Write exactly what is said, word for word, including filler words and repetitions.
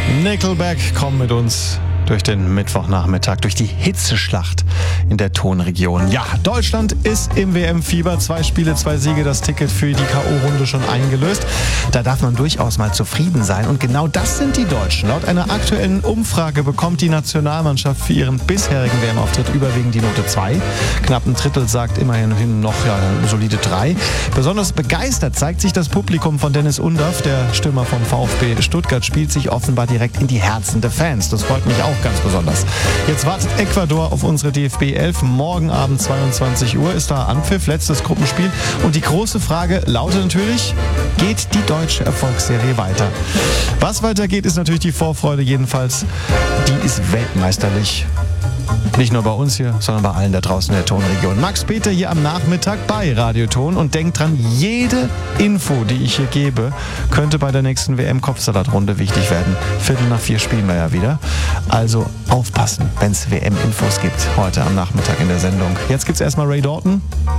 Nickelback kommen mit uns durch den Mittwochnachmittag, durch die Hitzeschlacht in der Tonregion. Ja, Deutschland ist im W M-Fieber. Zwei Spiele, zwei Siege, das Ticket für die K O-Runde schon eingelöst. Da darf man durchaus mal zufrieden sein. Und genau das sind die Deutschen. Laut einer aktuellen Umfrage bekommt die Nationalmannschaft für ihren bisherigen W M-Auftritt überwiegend die Note zwei. Knapp ein Drittel sagt immerhin noch ja, solide drei. Besonders begeistert zeigt sich das Publikum von Dennis Undaff. Der Stürmer vom VfB Stuttgart spielt sich offenbar direkt in die Herzen der Fans. Das freut mich auch ganz besonders. Jetzt wartet Ecuador auf unsere D F B elf. Morgen Abend zweiundzwanzig Uhr ist da Anpfiff, letztes Gruppenspiel. Und die große Frage lautet natürlich, geht die deutsche Erfolgsserie weiter? Was weitergeht, ist natürlich die Vorfreude jedenfalls. Die ist weltmeisterlich. Nicht nur bei uns hier, sondern bei allen da draußen in der Tonregion. Max Peter hier am Nachmittag bei Radioton und denkt dran, jede Info, die ich hier gebe, könnte bei der nächsten W M-Kopfsalat-Runde wichtig werden. Viertel nach vier spielen wir ja wieder. Also aufpassen, wenn es W M-Infos gibt heute am Nachmittag in der Sendung. Jetzt gibt's erstmal Ray Dalton.